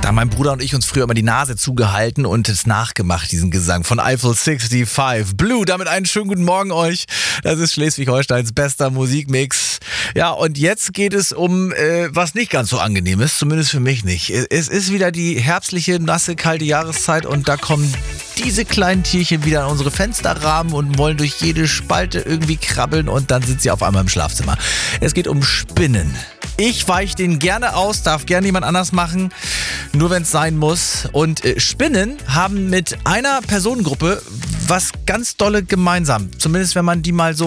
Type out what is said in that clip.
Da haben mein Bruder und ich uns früher immer die Nase zugehalten und es nachgemacht, diesen Gesang von Eiffel 65. Blue, damit einen schönen guten Morgen euch. Das ist Schleswig-Holsteins bester Musikmix. Ja, und jetzt geht es um was nicht ganz so angenehm ist, zumindest für mich nicht. Es ist wieder die herbstliche, nasse, kalte Jahreszeit und da kommen diese kleinen Tierchen wieder an unsere Fensterrahmen und wollen durch jede Spalte irgendwie krabbeln und dann sind sie auf einmal im Schlafzimmer. Es geht um Spinnen. Ich weiche den gerne aus, darf gerne jemand anders machen, nur wenn es sein muss. Und Spinnen haben mit einer Personengruppe was ganz Dolle gemeinsam. Zumindest wenn man die mal so